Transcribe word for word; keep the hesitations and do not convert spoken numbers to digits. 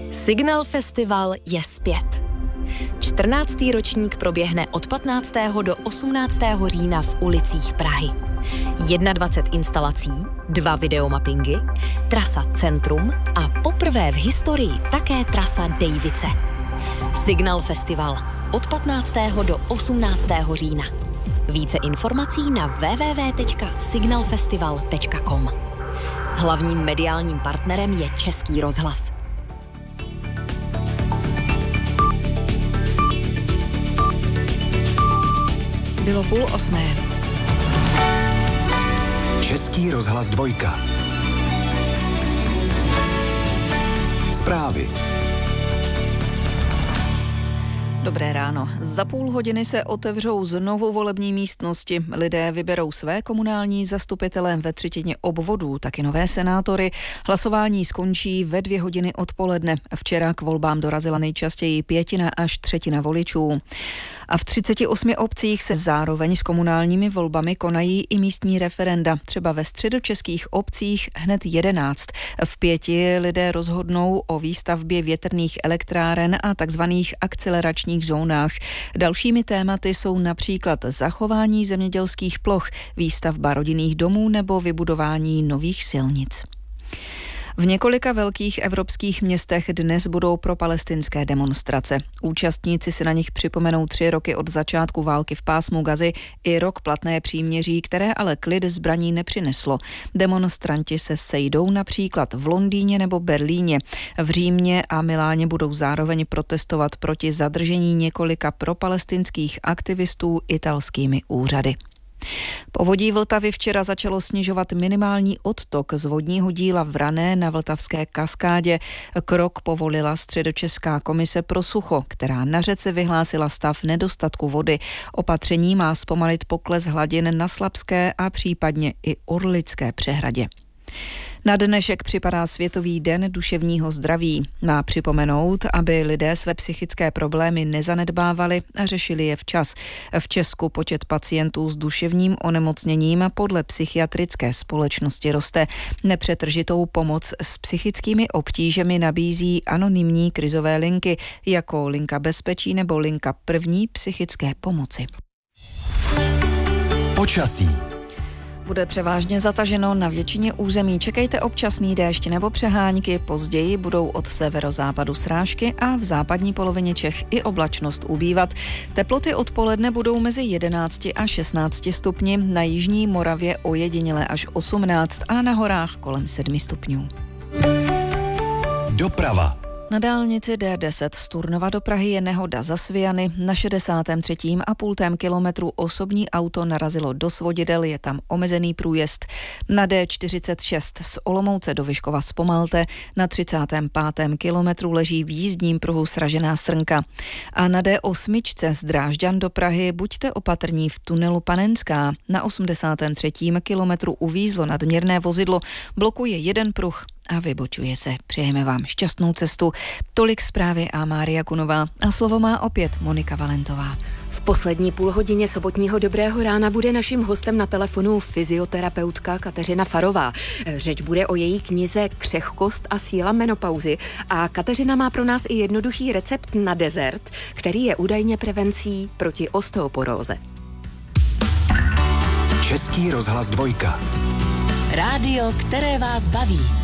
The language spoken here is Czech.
Signal Festival je zpět. čtrnáctý ročník proběhne od patnáctého do osmnáctého října v ulicích Prahy. dvacet jedna instalací, dva videomappingy, trasa Centrum a poprvé v historii také trasa Dejvice. Signal Festival od patnáctého do osmnáctého října. Více informací na w w w tečka signal festival tečka com. Hlavním mediálním partnerem je Český rozhlas. Bylo půl osmé. Český rozhlas dvojka. Zprávy. Dobré ráno. Za půl hodiny se otevřou znovu volební místnosti. Lidé vyberou své komunální zastupitele ve třetině obvodů, taky nové senátory. Hlasování skončí ve dvě hodiny odpoledne. Včera k volbám dorazila nejčastěji pětina až třetina voličů. A v třiceti osmi obcích se zároveň s komunálními volbami konají i místní referenda. Třeba ve středočeských obcích hned jedenáct. V pěti lidé rozhodnou o výstavbě větrných elektráren a takzvaných akceleračních zónách. Dalšími tématy jsou například zachování zemědělských ploch, výstavba rodinných domů nebo vybudování nových silnic. V několika velkých evropských městech dnes budou propalestinské demonstrace. Účastníci si na nich připomenou tři roky od začátku války v pásmu Gazy i rok platné příměří, které ale klid zbraní nepřineslo. Demonstranti se sejdou například v Londýně nebo Berlíně. V Římě a Miláně budou zároveň protestovat proti zadržení několika propalestinských aktivistů italskými úřady. Povodí Vltavy včera začalo snižovat minimální odtok z vodního díla Vrané na Vltavské kaskádě. Krok povolila Středočeská komise pro sucho, která na řece vyhlásila stav nedostatku vody. Opatření má zpomalit pokles hladin na Slabské a případně i Orlické přehradě. Na dnešek připadá Světový den duševního zdraví. Má připomenout, aby lidé své psychické problémy nezanedbávali a řešili je včas. V Česku počet pacientů s duševním onemocněním podle psychiatrické společnosti roste. Nepřetržitou pomoc s psychickými obtížemi nabízí anonymní krizové linky, jako linka bezpečí nebo linka první psychické pomoci. Počasí. Bude převážně zataženo na většině území. Čekejte občasný déšť nebo přehánky, později budou od severozápadu srážky a v západní polovině Čech i oblačnost ubývat. Teploty odpoledne budou mezi jedenácti a šestnácti stupni, na jižní Moravě ojediněle až osmnáct a na horách kolem sedmi stupňů. Doprava. Na dálnici D deset z Turnova do Prahy je nehoda za Sviany. Na šedesátém třetím a půltém kilometru osobní auto narazilo do svodidel, je tam omezený průjezd. Na D čtyřicet šest z Olomouce do Vyškova zpomalte. Na třicátém pátém kilometru leží v jízdním pruhu sražená srnka. A na D osm z Drážďan do Prahy buďte opatrní v tunelu Panenská. Na osmdesátém třetím kilometru uvízlo nadměrné vozidlo, blokuje jeden pruh a vybočuje se. Přejeme vám šťastnou cestu. Tolik zprávy a Mária Kunová. A slovo má opět Monika Valentová. V poslední půlhodině sobotního Dobrého rána bude naším hostem na telefonu fyzioterapeutka Kateřina Farová. Řeč bude o její knize Křehkost a síla menopauzy a Kateřina má pro nás i jednoduchý recept na dezert, který je údajně prevencí proti osteoporóze. Český rozhlas dvojka. Rádio, které vás baví.